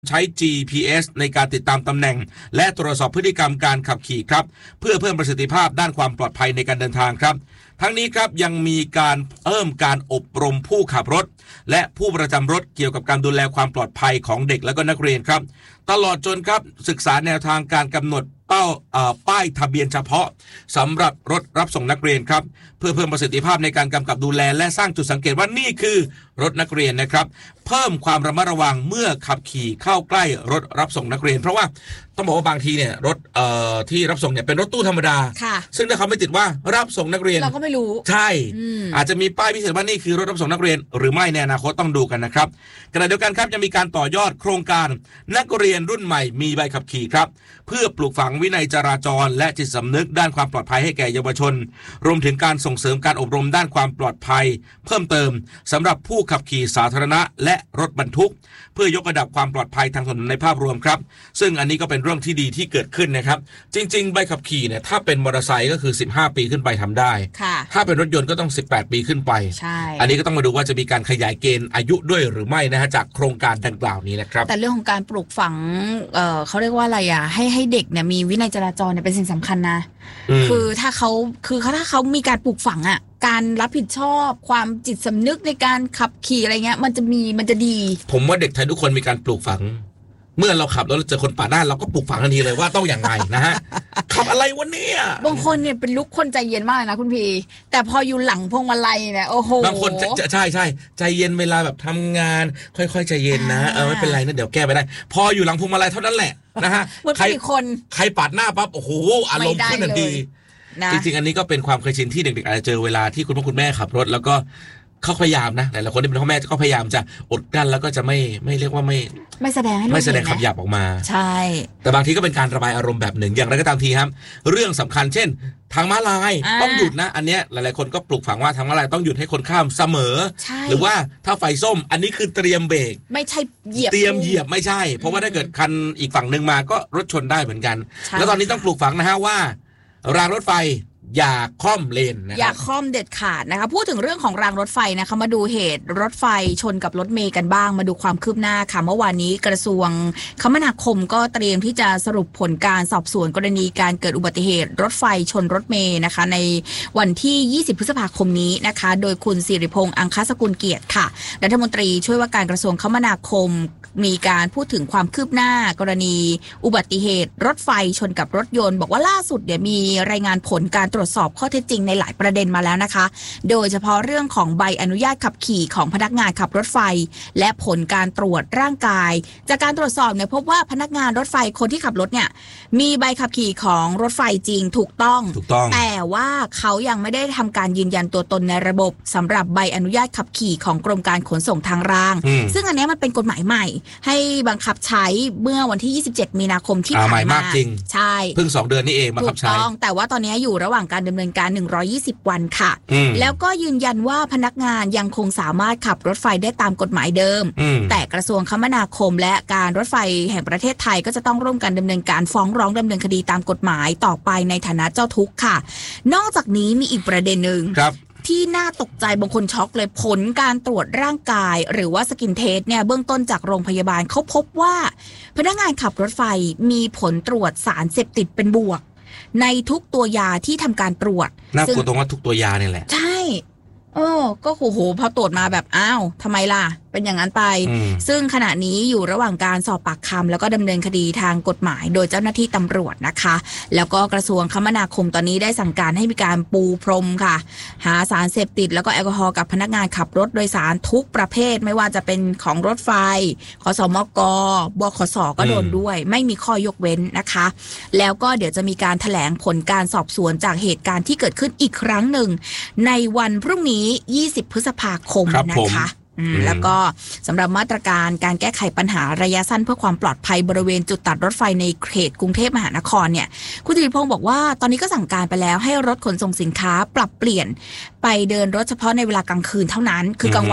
ใช้ GPS ในการติดตามตำแหน่งและตรวจสอบพฤติกรรมการขับขี่ครับเพื่อเพิ่มประสิทธิภาพด้านความปลอดภัยในการเดินทางครับทั้งนี้ครับยังมีการเพิ่มการอบรมผู้ขับรถและผู้ประจำรถเกี่ยวกับการดูแลความปลอดภัยของเด็กและก็นักเรียนครับตลอดจนครับศึกษาแนวทางการกำหนดป้ายทะเบียนเฉพาะสำหรับรถรับส่งนักเรียนครับเพื่อเพิ่มประสิทธิภาพในการกำกับดูแลและสร้างจุดสังเกตว่านี่คือรถนักเรียนนะครับเพิ่มความระมัดระวังเมื่อขับขี่เข้าใกล้รถรับส่งนักเรียนเพราะว่าต้องบอกว่าบางทีเนี่ยรถที่รับส่งเนี่ยเป็นรถตู้ธรรมดาซึ่งถ้าเขาไม่ติดว่ารับส่งนักเรียนเราก็ไม่รู้ใช่อาจจะมีป้ายพิเศษว่านี่คือรถรับส่งนักเรียนหรือไม่ในอนาคตต้องดูกันนะครับขณะเดียวกันครับยังมีการต่อยอดโครงการนักเรียนรุ่นใหม่มีใบขับขี่ครับเพื่อปลูกฝังวินัยจราจรและจิตสำนึกด้านความปลอดภัยให้แก่เยาวชนรวมถึงการส่งเสริมการอบรมด้านความปลอดภัยเพิ่มเติมสำหรับผู้ขับขี่สาธารณะและรถบรรทุกเพื่อยกระดับความปลอดภัยทางถนนในภาพรวมครับซึ่งอันนี้ก็เป็นเรื่องที่ดีที่เกิดขึ้นนะครับจริงๆใบขับขี่เนี่ยถ้าเป็นมอเตอร์ไซค์ก็คือ15ปีขึ้นไปทำได้ถ้าเป็นรถยนต์ก็ต้อง18ปีขึ้นไปอันนี้ก็ต้องมาดูว่าจะมีการขยายเกณฑ์อายุด้วยหรือไม่นะฮะจากโครงการดังกล่าวนี้นะครับแต่เรื่องของการปลูกฝังเขาเรียกว่าอะไรอ่ะให้เด็กเนี่ยมีวินัยจราจรเนี่ยเป็นสิ่งสำคัญนะคือถ้าเขามีการปลูกฝังอ่ะการรับผิดชอบความจิตสำนึกในการขับขี่อะไรเงี้ยมันจะดีผมว่าเด็กไทยทุกคนมีการปลูกฝังเมื่อเราขับแล้วเราเจอคนปาดหน้าเราก็ปลูกฝังทันทีเลยว่าต้องอย่างไรนะฮะขับอะไรวะเนี่ยบางคนเนี่ยเป็นลุกคนใจเย็นมากนะคุณพีแต่พออยู่หลังพวงมาลัยเนี่ยโอ้โหบางคนใช่ใจเย็นเวลาแบบทำงานค่อยๆใจเย็นนะไม่เป็นไรนะเดี๋ยวแก้ไปได้พออยู่หลังพวงมาลัยเท่านั้นแหละนะฮะใครปาดหน้าปั๊บโอ้โหอารมณ์ขึ้นทันทีจริงๆอันนี้ก็เป็นความเคยชินที่เด็กๆอาจจะเจอเวลาที่คุณพ่อคุณแม่ขับรถแล้วก็เขาพยายามนะหลายๆคนที่เป็นพ่อแม่ก็พยายามจะอดกั้นแล้วก็จะไม่เรียกว่าไม่แสดงให้ไม่แสดงคำหยาบออกมาใช่แต่บางทีก็เป็นการระบายอารมณ์แบบหนึ่งอย่างไรก็ตามทีครับเรื่องสำคัญเช่นทางม้าลายต้องหยุดนะอันเนี้ยหลายๆคนก็ปลูกฝังว่าทางม้าลายต้องหยุดให้คนข้ามเสมอหรือว่าถ้าไฟส้มอันนี้คือเตรียมเบรกไม่ใช่เหยียบเตรียมเหยียบไม่ใช่เพราะว่าถ้าเกิดคันอีกฝั่งนึงมาก็รถชนได้เหมือนกันแล้วตอนนี้ต้องปลูกฝังนะฮะว่ารางรถไฟอย่าค่อมเลนนะครับอย่าค่อมเด็ดขาดนะคะพูดถึงเรื่องของรางรถไฟนะคะมาดูเหตุรถไฟชนกับรถเมล์กันบ้างมาดูความคืบหน้าค่ะเมื่อวานนี้กระทรวงคมนาคมก็เตรียมที่จะสรุปผลการสอบสวนกรณีการเกิดอุบัติเหตุรถไฟชนรถเมล์นะคะในวันที่20พฤษภาคมนี้นะคะโดยคุณสิริพงษ์อังคสกุลเกียรติค่ะรัฐมนตรีช่วยว่าการกระทรวงคมนาคมมีการพูดถึงความคืบหน้ากรณีอุบัติเหตุรถไฟชนกับรถยนต์บอกว่าล่าสุดเนี่ยมีรายงานผลการตรวจสอบข้อเท็จจริงในหลายประเด็นมาแล้วนะคะโดยเฉพาะเรื่องของใบอนุญาตขับขี่ของพนักงานขับรถไฟและผลการตรวจร่างกายจากการตรวจสอบเนี่ยพบว่าพนักงานรถไฟคนที่ขับรถเนี่ยมีใบขับขี่ของรถไฟจริงถูกต้องแต่ว่าเขายังไม่ได้ทำการยืนยันตัวตนในระบบสำหรับใบอนุญาตขับขี่ของกรมการขนส่งทางรางซึ่งอันนี้มันเป็นกฎหมายใหม่ให้บังคับใช้เมื่อวันที่27มีนาคมที่ผ่านมาใช่เพิ่ง2เดือนนี้เองบังคับใช้ถูกต้องแต่ว่าตอนนี้อยู่ระหว่างการดำเนินการ120วันค่ะแล้วก็ยืนยันว่าพนักงานยังคงสามารถขับรถไฟได้ตามกฎหมายเดิมแต่กระทรวงคมนาคมและการรถไฟแห่งประเทศไทยก็จะต้องร่วมกันดำเนินการฟ้องร้องดำเนินคดีตามกฎหมายต่อไปในฐานะเจ้าทุกข์ค่ะนอกจากนี้มีอีกประเด็นนึงที่น่าตกใจบางคนช็อกเลยผลการตรวจร่างกายหรือว่าสกินเทสเนี่ยเบื้องต้นจากโรงพยาบาลเขาพบว่าพนักงานขับรถไฟมีผลตรวจสารเสพติดเป็นบวกในทุกตัวยาที่ทำการตรวจน่ากลัวตรงว่าทุกตัวยาเนี่ยแหละใช่ก็โหพอตรวจมาแบบอ้าวทำไมล่ะเป็นอย่างนั้นไปซึ่งขณะนี้อยู่ระหว่างการสอบปากคำแล้วก็ดำเนินคดีทางกฎหมายโดยเจ้าหน้าที่ตำรวจนะคะแล้วก็กระทรวงคมนาคมตอนนี้ได้สั่งการให้มีการปูพรมค่ะหาสารเสพติดแล้วก็แอลกอฮอล์กับพนักงานขับรถโดยสารทุกประเภทไม่ว่าจะเป็นของรถไฟขสมกบขสก็โดนด้วยไม่มีข้อยกเว้นนะคะแล้วก็เดี๋ยวจะมีการแถลงผลการสอบสวนจากเหตุการณ์ที่เกิดขึ้นอีกครั้งหนึ่งในวันพรุ่งนี้20พฤษภาคมนะคะแล้วก็สำหรับมาตรการการแก้ไขปัญหาระยะสั้นเพื่อความปลอดภัยบริเวณจุดตัดรถไฟในเขตกรุงเทพมหานครเนี่ยคุณธีรพงศ์บอกว่าตอนนี้ก็สั่งการไปแล้วให้รถขนส่งสินค้าปรับเปลี่ยนไปเดินรถเฉพาะในเวลากลางคืนเท่านั้นคือกลางวันเนี่ย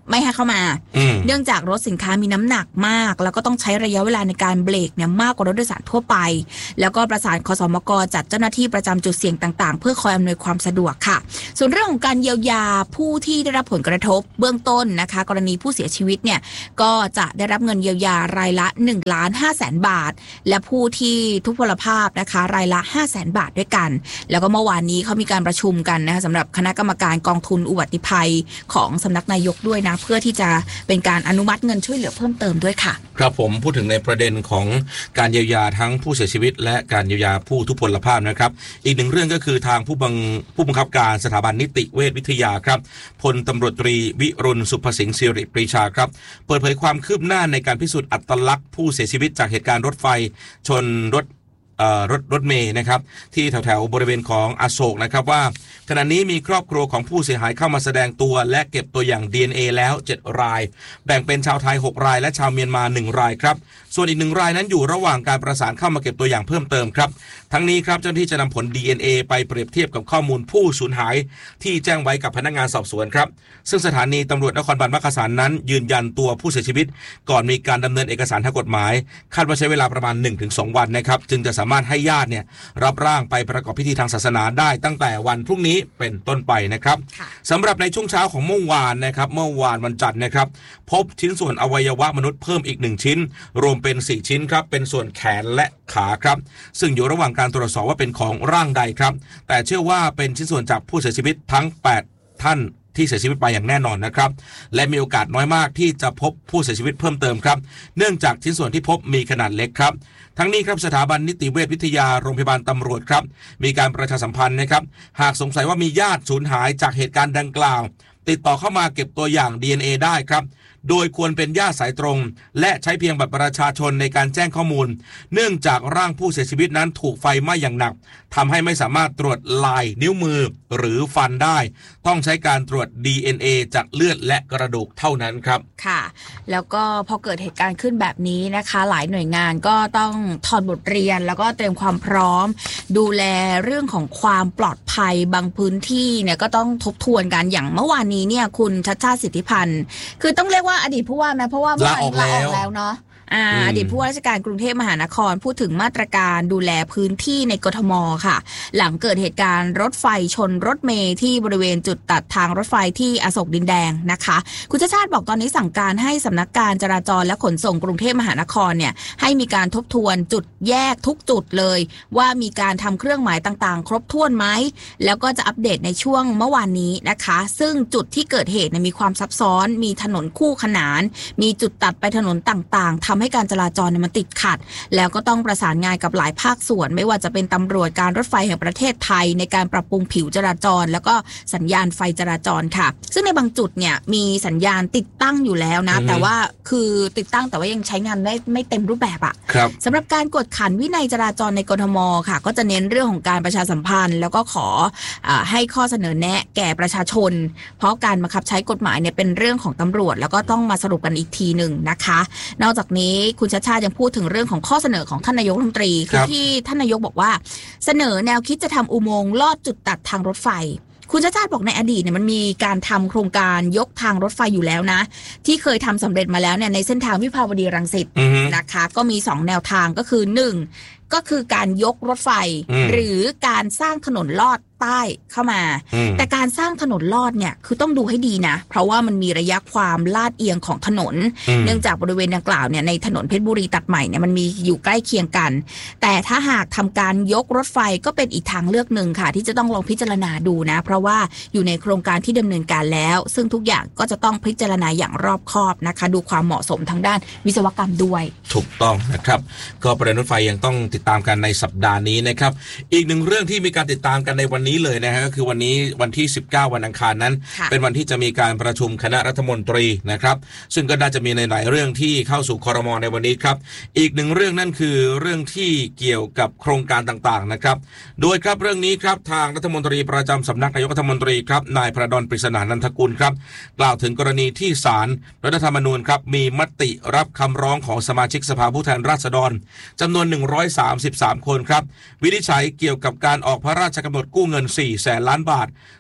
ไม่ให้เข้ามาเนื่องจากรถสินค้ามีน้ำหนักมากแล้วก็ต้องใช้ระยะเวลาในการเบรกเนี่ยมากกว่ารถโดยสารทั่วไปแล้วก็ประสานคสมกจัดเจ้าหน้าที่ประจำจุดเสี่ยงต่างๆเพื่อคอยอำนวยความสะดวกค่ะส่วนเรื่องของการเยียวยาผู้ที่ได้รับผลกระทบเบื้องต้นนะคะกรณีผู้เสียชีวิตเนี่ยก็จะได้รับเงินเยียวยารายละ1,500,000 บาทและผู้ที่ทุพพลภาพนะคะรายละ500,000 บาทด้วยกันแล้วก็เมื่อวานนี้เขามีการประชุมกันนะคะสำหรับคณะกรรมการกองทุนอุบัติภัยของสำนักนายกด้วยนะเพื่อที่จะเป็นการอนุมัติเงินช่วยเหลือเพิ่มเติมด้วยค่ะครับผมพูดถึงในประเด็นของการเยียวยาทั้งผู้เสียชีวิตและการเยียวยาผู้ทุพพลภาพนะครับอีกหนึ่งเรื่องก็คือทางผู้บังคับการสถาบันนิติเวชวิทยาครับพลตำรวจตรีวิรุณสุภสิงห์สิริปรีชาครับเปิดเผยความคืบหน้าในการพิสูจน์อัตลักษณ์ผู้เสียชีวิตจากเหตุการณ์รถไฟชนรถเมล์นะครับที่แถวบริเวณของอโศกนะครับว่าขณะนี้มีครอบครัวของผู้เสียหายเข้ามาแสดงตัวและเก็บตัวอย่าง DNA แล้ว7รายแบ่งเป็นชาวไทย6รายและชาวเมียนมา1รายครับส่วนอีก1รายนั้นอยู่ระหว่างการประสานเข้ามาเก็บตัวอย่างเพิ่มเติมครับทั้งนี้ครับเจ้าหน้าที่จะนำผล DNA ไปเปรียบเทียบกับข้อมูลผู้สูญหายที่แจ้งไว้กับพนักงานสอบสวนครับซึ่งสถานีตำรวจนครบาลมักกะสันนั้นยืนยันตัวผู้เสียชีวิตก่อนมีการดำเนินเอกสารทางกฎหมายคาดว่าใช้เวลาประมาณ 1-2 วันนะครับจึงจะสามารถให้ญาติเนี่ยรับร่างไปประกอบพิธีทางศาสนาได้ตั้งแต่วันพรุ่งนี้เป็นต้นไปนะครับสำหรับในช่วงเช้าของเมื่อวานนะครับเมื่อวานวันจันทร์นะครับพบชิ้นส่วนอวัยวะมนุษย์เพิ่มอีก1ชิ้นรวมเป็น4ชิ้นครับเป็นส่วนแขนและขาครับซึ่งอยู่ระหว่างการตรวจสอบว่าเป็นของร่างใดครับแต่เชื่อว่าเป็นชิ้นส่วนจากผู้เสียชีวิตทั้ง8ท่านที่เสียชีวิตไปอย่างแน่นอนนะครับและมีโอกาสน้อยมากที่จะพบผู้เสียชีวิตเพิ่มเติมครับเนื่องจากชิ้นส่วนที่พบมีขนาดเล็กครับทั้งนี้ครับสถาบันนิติเวชวิทยาโรงพยาบาลตำรวจครับมีการประชาสัมพันธ์นะครับหากสงสัยว่ามีญาติสูญหายจากเหตุการณ์ดังกล่าวติดต่อเข้ามาเก็บตัวอย่าง DNA ได้ครับโดยควรเป็นญาติสายตรงและใช้เพียงบัตรประชาชนในการแจ้งข้อมูลเนื่องจากร่างผู้เสียชีวิตนั้นถูกไฟไหม้อย่างหนักทำให้ไม่สามารถตรวจลายนิ้วมือหรือฟันได้ต้องใช้การตรวจ DNA จากเลือดและกระดูกเท่านั้นครับค่ะแล้วก็พอเกิดเหตุการณ์ขึ้นแบบนี้นะคะหลายหน่วยงานก็ต้องถอดบทเรียนแล้วก็เตรียมความพร้อมดูแลเรื่องของความปลอดภัยบางพื้นที่เนี่ยก็ต้องทบทวนกันอย่างเมื่อวานนี้เนี่ยคุณชัชชาติสิทธิพันธ์คือต้องเรียกว่าอดีตผู้ว่าไหมเพราะว่าลาออกแล้วเนาะอดีตผู้ว่าราชการกรุงเทพมหานครพูดถึงมาตรการดูแลพื้นที่ในกทมค่ะหลังเกิดเหตุการณ์รถไฟชนรถเมล์ที่บริเวณจุดตัดทางรถไฟที่อโศกดินแดงนะคะคุณชัชชาติบอกตอนนี้สั่งการให้สำนักการจราจรและขนส่งกรุงเทพมหานครเนี่ยให้มีการทบทวนจุดแยกทุกจุดเลยว่ามีการทำเครื่องหมายต่างๆครบถ้วนไหมแล้วก็จะอัปเดตในช่วงเมื่อวานนี้นะคะซึ่งจุดที่เกิดเหตุมีความซับซ้อนมีถนนคู่ขนานมีจุดตัดไปถนนต่างๆทำให้การจราจรมันติดขัดแล้วก็ต้องประสานงานกับหลายภาคส่วนไม่ว่าจะเป็นตำรวจการรถไฟแห่งประเทศไทยในการปรับปรุงผิวจราจรแล้วก็สัญญาณไฟจราจรค่ะซึ่งในบางจุดเนี่ยมีสัญญาณติดตั้งอยู่แล้วนะแต่ว่าคือติดตั้งแต่ว่ายังใช้งานได้ไม่เต็มรูปแบบอ่ะสำหรับการกวดขันวินัยจราจรในกทมค่ะก็จะเน้นเรื่องของการประชาสัมพันธ์แล้วก็ขอให้ข้อเสนอแนะแก่ประชาชนเพราะการบังคับใช้กฎหมายเนี่ยเป็นเรื่องของตำรวจแล้วก็ต้องมาสรุปกันอีกทีหนึ่งนะคะนอกจากนี้คุณชัชชาติยังพูดถึงเรื่องของข้อเสนอของท่านนายกรัฐมนตรีคือที่ท่านนายกบอกว่าเสนอแนวคิดจะทำอุโมงค์ลอดจุดตัดทางรถไฟคุณชัชชาติบอกในอดีตเนี่ยมันมีการทำโครงการยกทางรถไฟอยู่แล้วนะที่เคยทำสำเร็จมาแล้วเนี่ยในเส้นทางวิภาวดีรังสิตนะคะก็มี2แนวทางก็คือ1ก็คือการยกรถไฟหรือการสร้างถนนลอดใต้เข้ามาแต่การสร้างถนนลอดเนี่ยคือต้องดูให้ดีนะเพราะว่ามันมีระยะความลาดเอียงของถนนเนื่องจากบริเวณดังกล่าวเนี่ยในถนนเพชรบุรีตัดใหม่เนี่ยมันมีอยู่ใกล้เคียงกันแต่ถ้าหากทำการยกรถไฟก็เป็นอีกทางเลือกหนึ่งค่ะที่จะต้องลองพิจารณาดูนะเพราะว่าอยู่ในโครงการที่ดำเนินการแล้วซึ่งทุกอย่างก็จะต้องพิจารณาอย่างรอบคอบนะคะดูความเหมาะสมทางด้านวิศวกรรมด้วยถูกต้องนะครับก็ประเด็นรถไฟยังต้องติดตามกันในสัปดาห์นี้นะครับอีกหนึ่งเรื่องที่มีการติดตามกันในวันนี้เลยนะฮะก็คือวันนี้วันที่19วันอังคารนั้นเป็นวันที่จะมีการประชุมคณะรัฐมนตรีนะครับซึ่งก็น่าจะมีในหลายเรื่องที่เข้าสู่ครม.ในวันนี้ครับอีกหนึ่งเรื่องนั่นคือเรื่องที่เกี่ยวกับโครงการต่างๆนะครับโดยครับเรื่องนี้ครับทางรัฐมนตรีประจำสำนักนายกรัฐมนตรีครับนายประดลปริศนานันทกุลครับกล่าวถึงกรณีที่ศาลรัฐธรรมนูญครับมีมติรับคำร้องของสมาชิกสภาผู้แทนราษฎรจำนวน133คนครับวินิจฉัยเกี่ยวกับการออกพระราชกำหนดกู้เงิน400,000 ล้านบาท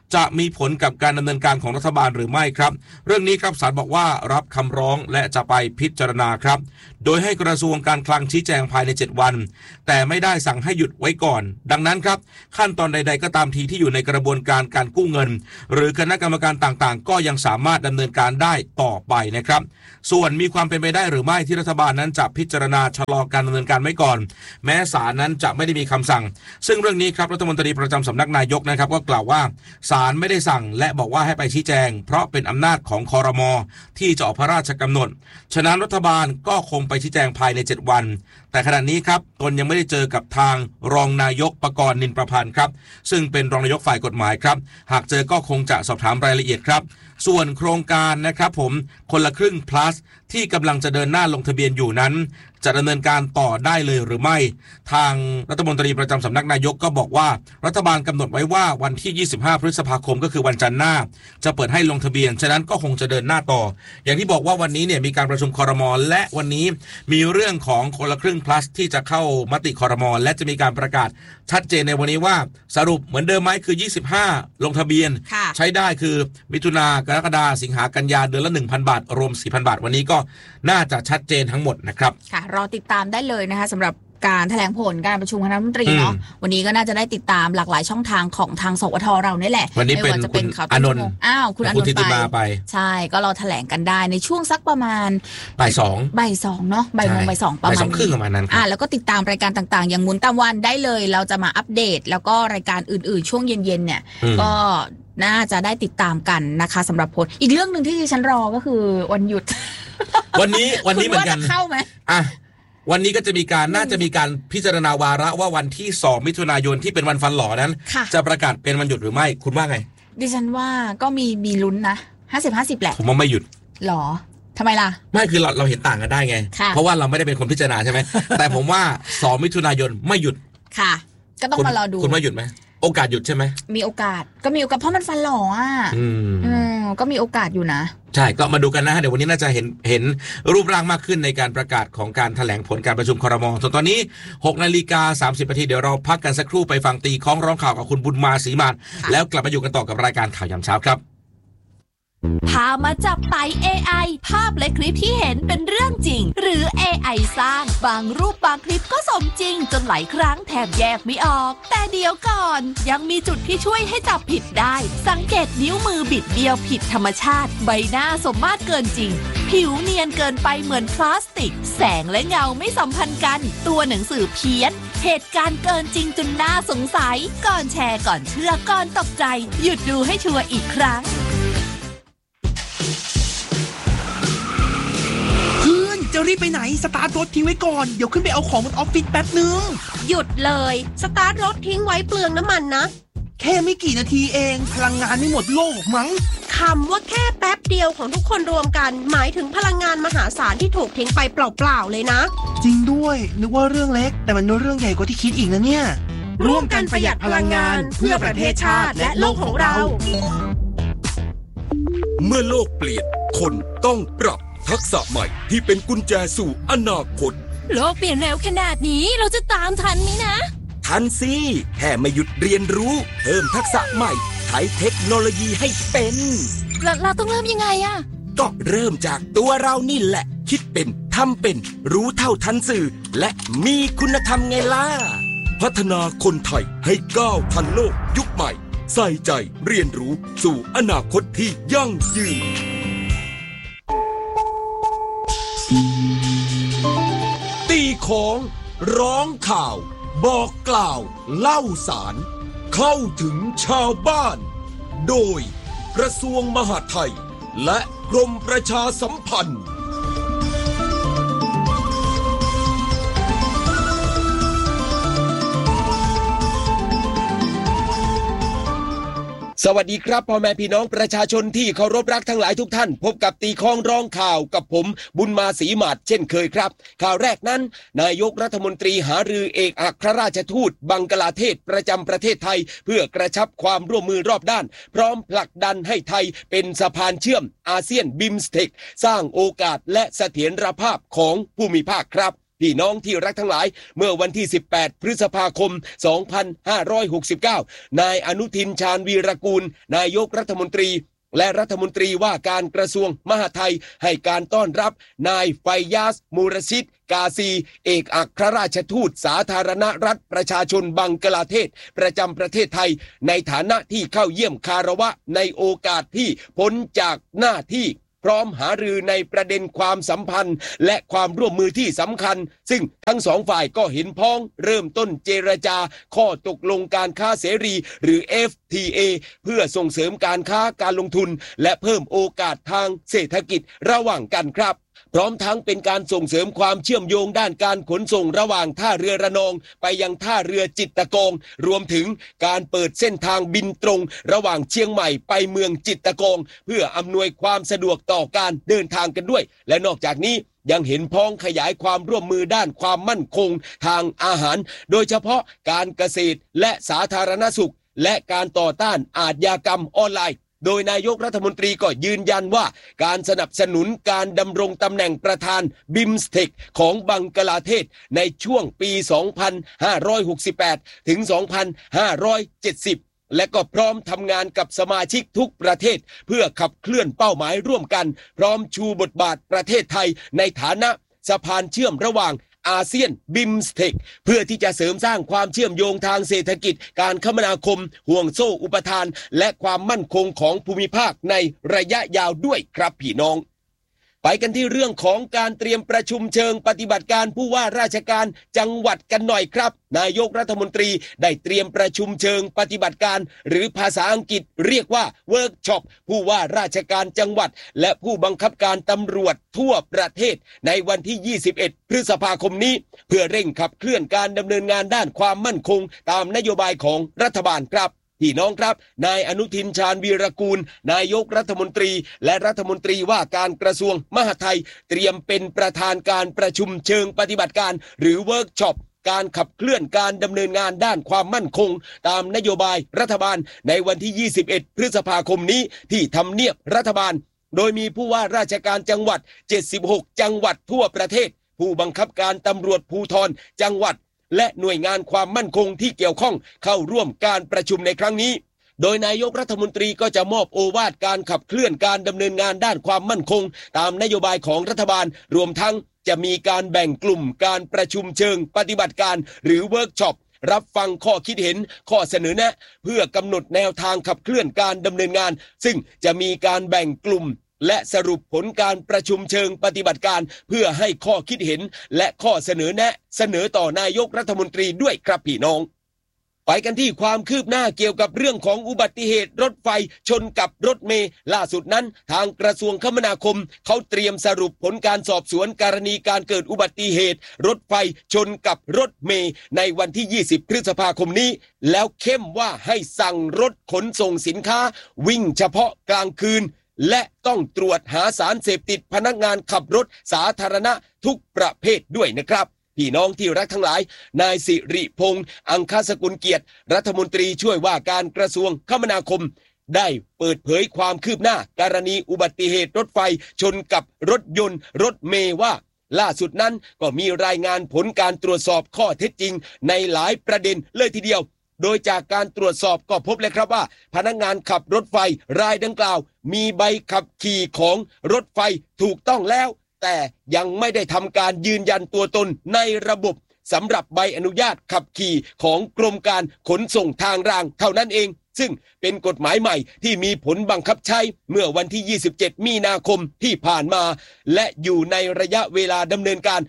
จะมีผลกับการดำเนินการของรัฐบาลหรือไม่ครับเรื่องนี้ครับศาลบอกว่ารับคำร้องและจะไปพิจารณาครับโดยให้กระทรวงการคลังชี้แจงภายใน7วันแต่ไม่ได้สั่งให้หยุดไว้ก่อนดังนั้นครับขั้นตอนใดๆก็ตามทีที่อยู่ในกระบวนการการกู้เงินหรือคณะกรรมการต่างๆก็ยังสามารถดำเนินการได้ต่อไปนะครับส่วนมีความเป็นไปได้หรือไม่ที่รัฐบาลนั้นจะพิจารณาชะลอการดำเนินการไว้ก่อนแม้ศาลนั้นจะไม่ได้มีคำสั่งซึ่งเรื่องนี้ครับรัฐมนตรีประจำสำนักนายกนะครับก็กล่าวว่าศาลไม่ได้สั่งและบอกว่าให้ไปชี้แจงเพราะเป็นอำนาจของครม.ที่จะออกพระราชกำหนดฉะนั้นรัฐบาลก็คงไปชี้แจงภายใน7วันแต่ขณะนี้ครับตนยังไม่ได้เจอกับทางรองนายกปกรณ์นินประพันธ์ครับซึ่งเป็นรองนายกฝ่ายกฎหมายครับหากเจอก็คงจะสอบถามรายละเอียดครับส่วนโครงการนะครับผมคนละครึ่ง plus ที่กำลังจะเดินหน้าลงทะเบียนอยู่นั้นจะดำเนินการต่อได้เลยหรือไม่ทางรัฐมนตรีประจำสำนักนายกก็บอกว่ารัฐบาลกำหนดไว้ว่าวันที่25พฤษภาคมก็คือวันจันทร์หน้าจะเปิดให้ลงทะเบียนฉะนั้นก็คงจะเดินหน้าต่ออย่างที่บอกว่าวันนี้เนี่ยมีการประชุมครม.และวันนี้มีเรื่องของคนละครึ่ง plus ที่จะเข้ามติครม.และจะมีการประกาศชัดเจนในวันนี้ว่าสรุปเหมือนเดิมไหมคือ25ลงทะเบียนใช้ได้คือมิถุนากรกฎาสิงหากันยาเดือนละ 1,000 บาทรวม 4,000 บาทวันนี้ก็น่าจะชัดเจนทั้งหมดนะครับค่ะรอติดตามได้เลยนะคะสำหรับการแถลงผลการประชุมคณะรัฐมนตรีเนาะวันนี้ก็น่าจะได้ติดตามหลากหลายช่องทางของทางสวทเราเนี่ยแหละวันนี้เป็นคุณอานนท์คุณอานนท์ไปใช่ก็รอแถลงกันได้ในช่วงสักประมาณบ่ายสองเนาะบ่ายโมงบ่ายสองประมาณครึ่งประมาณนั้นแล้วก็ติดตามรายการต่างๆอย่างหมุนตามวันได้เลยเราจะมาอัปเดตแล้วก็รายการอื่นๆช่วงเย็นๆเนี่ยก็น่าจะได้ติดตามกันนะคะสำหรับผลอีกเรื่องนึงที่ดิฉันรอก็คือวันหยุดวันนี้เหมือนกันเข้าไหมวันนี้ก็จะมีการน่าจะมีการพิจารณาวาระว่าวันที่2มิถุนายนที่เป็นวันฟันหล่อนั้นจะประกาศเป็นวันหยุดหรือไม่คุณว่าไงดิฉันว่าก็มีลุ้นนะ50-50แหละผมว่าไม่หยุดหรอทำไมล่ะไม่คือเราเห็นต่างกันได้ไงเพราะว่าเราไม่ได้เป็นคนพิจารณาใช่ไหม แต่ผมว่า2มิถุนายนไม่หยุดค่ะก็ต้องมารอดูคุณว่าหยุดไหมโอกาสหยุดใช่ไหมมีโอกาสเพราะมันฟันหล่อก็มีโอกาสอยู่นะใช่ก็มาดูกันนะเดี๋ยววันนี้น่าจะเห็นรูปร่างมากขึ้นในการประกาศของการแถลงผลการประชุมครม.ส่วนตอนนี้ 6:30 นาทีเดี๋ยวเราพักกันสักครู่ไปฟังตีค้องร้องข่าวกับคุณบุญมาศรีมานแล้วกลับมาอยู่กันต่อกับรายการข่าวยามเช้าครับพามาจับไต่ AI ภาพและคลิปที่เห็นเป็นเรื่องจริงหรือ AI สร้างบางรูปบางคลิปก็สมจริงจนหลายครั้งแทบแยกไม่ออกแต่เดี๋ยวก่อนยังมีจุดที่ช่วยให้จับผิดได้สังเกตนิ้วมือบิดเบี้ยวผิดธรรมชาติใบหน้าสมมาตรเกินจริงผิวเนียนเกินไปเหมือนพลาสติกแสงและเงาไม่สัมพันธ์กันตัวหนังสือเพี้ยนเหตุการณ์เกินจริงจนน่าสงสัยก่อนแชร์ก่อนเชื่อก่อนตกใจหยุดดูให้ชัวร์อีกครั้งจะรีบไปไหนสตาร์ทรถทิ้งไว้ก่อนเดี๋ยวขึ้นไปเอาของบนออฟฟิศแป๊บนึงหยุดเลยสตาร์ทรถทิ้งไว้เปลืองน้ำมันนะแค่ไม่กี่นาทีเองพลังงานไม่หมดโลกมั้งคำว่าแค่แป๊บเดียวของทุกคนรวมกันหมายถึงพลังงานมหาศาลที่ถูกทิ้งไปเปล่าๆเลยนะจริงด้วยนึกว่าเรื่องเล็กแต่มันเป็นเรื่องใหญ่กว่าที่คิดอีกนะเนี่ยร่วมกันประหยัดพลังงานเพื่อประเทศชาติและโลกของเราเมื่อโลกเปลี่ยนคนต้องปรับทักษะใหม่ที่เป็นกุญแจสู่อนาคตโลกเปลี่ยนเร็วขนาดนี้เราจะตามทันไหมนะทันสิแค่ไม่หยุดเรียนรู้เพิ่มทักษะใหม่ใช้เทคโนโลยีให้เป็นเราต้องเริ่มยังไงอะก็เริ่มจากตัวเรานี่แหละคิดเป็นทำเป็นรู้เท่าทันสื่อและมีคุณธรรมไงล่ะพัฒนาคนไทยให้ก้าวทันโลกยุคใหม่ใส่ใจเรียนรู้สู่อนาคตที่ยั่งยืนตีของร้องข่าวบอกกล่าวเล่าสารเข้าถึงชาวบ้านโดยกระทรวงมหาดไทยและกรมประชาสัมพันธ์ สวัสดีครับพ่อแม่พี่น้องประชาชนที่เคารพรักทั้งหลายทุกท่านพบกับตีคองร้องข่าวกับผมบุญมาศรีหมาดเช่นเคยครับข่าวแรกนั้นนายกรัฐมนตรีหารือเอกอัครราชทูตบังกลาเทศประจำประเทศไทยเพื่อกระชับความร่วมมือรอบด้านพร้อมผลักดันให้ไทยเป็นสะพานเชื่อมอาเซียนบิมสเทคสร้างโอกาสและเสถียรภาพของภูมิภาคครับพี่น้องที่รักทั้งหลายเมื่อวันที่18พฤษภาคม2569นายอนุทินชาญวีรกูลนายกรัฐมนตรีและรัฐมนตรีว่าการกระทรวงมหาดไทยให้การต้อนรับนายไฟยาสมูรชิดกาซีเอกอัครราชทูตสาธารณรัฐประชาชนบังกลาเทศประจำประเทศไทยในฐานะที่เข้าเยี่ยมคารวะในโอกาสที่พ้นจากหน้าที่พร้อมหารือในประเด็นความสัมพันธ์และความร่วมมือที่สำคัญซึ่งทั้งสองฝ่ายก็เห็นพ้องเริ่มต้นเจรจาข้อตกลงการค้าเสรีหรือ FTA เพื่อส่งเสริมการค้าการลงทุนและเพิ่มโอกาสทางเศรษฐกิจระหว่างกันครับพร้อมทั้งเป็นการส่งเสริมความเชื่อมโยงด้านการขนส่งระหว่างท่าเรือระนองไปยังท่าเรือจิตรกงรวมถึงการเปิดเส้นทางบินตรงระหว่างเชียงใหม่ไปเมืองจิตรกงเพื่ออำนวยความสะดวกต่อการเดินทางกันด้วยและนอกจากนี้ยังเห็นพ้องขยายความร่วมมือด้านความมั่นคงทางอาหารโดยเฉพาะการเกษตรและสาธารณสุขและการต่อต้านอาชญากรรมออนไลน์โดยนายกรัฐมนตรีก็ยืนยันว่าการสนับสนุนการดำรงตำแหน่งประธานบิมสเทคของบังกลาเทศในช่วงปี 2568 ถึง 2570 และก็พร้อมทำงานกับสมาชิกทุกประเทศเพื่อขับเคลื่อนเป้าหมายร่วมกันพร้อมชูบทบาทประเทศไทยในฐานะสะพานเชื่อมระหว่างอาเซียนบิมสเทคเพื่อที่จะเสริมสร้างความเชื่อมโยงทางเศรษฐกิจการคมนาคมห่วงโซ่อุปทานและความมั่นคงของภูมิภาคในระยะยาวด้วยครับพี่น้องไปกันที่เรื่องของการเตรียมประชุมเชิงปฏิบัติการผู้ว่าราชการจังหวัดกันหน่อยครับนายกรัฐมนตรีได้เตรียมประชุมเชิงปฏิบัติการหรือภาษาอังกฤษเรียกว่าเวิร์กช็อปผู้ว่าราชการจังหวัดและผู้บังคับการตำรวจทั่วประเทศในวันที่21พฤษภาคมนี้เพื่อเร่งขับเคลื่อนการดำเนินงานด้านความมั่นคงตามนโยบายของรัฐบาลครับพี่น้องครับนายอนุทินชาญวีรกูลนายกรัฐมนตรีและรัฐมนตรีว่าการกระทรวงมหาดไทยเตรียมเป็นประธานการประชุมเชิงปฏิบัติการหรือเวิร์กช็อปการขับเคลื่อนการดำเนินงานด้านความมั่นคงตามนโยบายรัฐบาลในวันที่21พฤษภาคมนี้ที่ทำเนียบรัฐบาลโดยมีผู้ว่าราชการจังหวัด76จังหวัดทั่วประเทศผู้บังคับการตำรวจภูธรจังหวัดและหน่วยงานความมั่นคงที่เกี่ยวข้องเข้าร่วมการประชุมในครั้งนี้โดยนายกรัฐมนตรีก็จะมอบโอวาทการขับเคลื่อนการดำเนินงานด้านความมั่นคงตามนโยบายของรัฐบาลรวมทั้งจะมีการแบ่งกลุ่มการประชุมเชิงปฏิบัติการหรือเวิร์กช็อปรับฟังข้อคิดเห็นข้อเสนอแนะเพื่อกำหนดแนวทางขับเคลื่อนการดำเนินงานซึ่งจะมีการแบ่งกลุ่มและสรุปผลการประชุมเชิงปฏิบัติการเพื่อให้ข้อคิดเห็นและข้อเสนอแนะเสนอต่อนายกรัฐมนตรีด้วยครับพี่น้องไปกันที่ความคืบหน้าเกี่ยวกับเรื่องของอุบัติเหตุรถไฟชนกับรถเมล์ล่าสุดนั้นทางกระทรวงคมนาคมเขาเตรียมสรุปผลการสอบสวนกรณีการเกิดอุบัติเหตุรถไฟชนกับรถเมล์ในวันที่20พฤษภาคมนี้แล้วเข้มว่าให้สั่งรถขนส่งสินค้าวิ่งเฉพาะกลางคืนและต้องตรวจหาสารเสพติดพนักงานขับรถสาธารณะทุกประเภทด้วยนะครับพี่น้องที่รักทั้งหลายนายสิริพงษ์อังคสกุลเกียรติรัฐมนตรีช่วยว่าการกระทรวงคมนาคมได้เปิดเผยความคืบหน้ากรณีอุบัติเหตุรถไฟชนกับรถยนต์รถเมล์ว่าล่าสุดนั้นก็มีรายงานผลการตรวจสอบข้อเท็จจริงในหลายประเด็นเลยทีเดียวโดยจากการตรวจสอบก็พบเลยครับว่าพนักงานขับรถไฟรายดังกล่าวมีใบขับขี่ของรถไฟถูกต้องแล้วแต่ยังไม่ได้ทำการยืนยันตัวตนในระบบสำหรับใบอนุญาตขับขี่ของกรมการขนส่งทางรางเท่านั้นเองซึ่งเป็นกฎหมายใหม่ที่มีผลบังคับใช้เมื่อวันที่27มีนาคมที่ผ่านมาและอยู่ในระยะเวลาดำเนินการ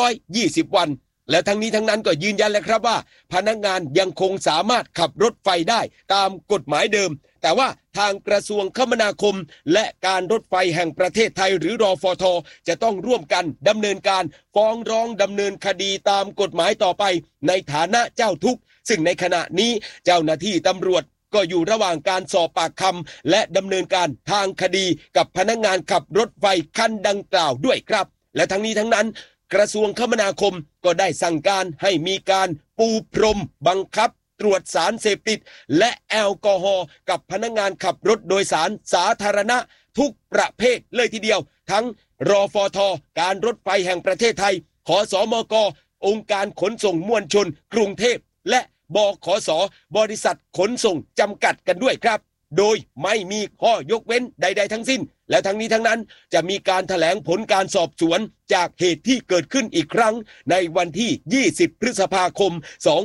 120วันและทั้งนี้ทั้งนั้นก็ยืนยันแล้วครับว่าพนักงานยังคงสามารถขับรถไฟได้ตามกฎหมายเดิมแต่ว่าทางกระทรวงคมนาคมและการรถไฟแห่งประเทศไทยหรือรฟท.จะต้องร่วมกันดำเนินการฟ้องร้องดำเนินคดีตามกฎหมายต่อไปในฐานะเจ้าทุกข์ซึ่งในขณะนี้เจ้าหน้าที่ตำรวจก็อยู่ระหว่างการสอบปากคำและดำเนินการทางคดีกับพนักงานขับรถไฟคันดังกล่าวด้วยครับและทั้งนี้ทั้งนั้นกระทรวงคมนาคมก็ได้สั่งการให้มีการปูพรมบังคับตรวจสารเสพติดและแอลกอฮอล์กับพนักงานขับรถโดยสารสาธารณะทุกประเภทเลยทีเดียวทั้งรฟท.การรถไฟแห่งประเทศไทยขสมกองค์การขนส่งมวลชนกรุงเทพและบขสบริษัทขนส่งจำกัดกันด้วยครับโดยไม่มีข้อยกเว้นใดๆทั้งสิ้นและทั้งนี้ทั้งนั้นจะมีการแถลงผลการสอบสวนจากเหตุที่เกิดขึ้นอีกครั้งในวันที่20พฤษภาคม